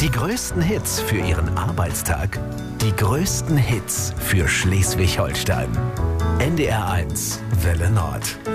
Die größten Hits für Ihren Arbeitstag. Die größten Hits für Schleswig-Holstein. NDR 1 Welle Nord.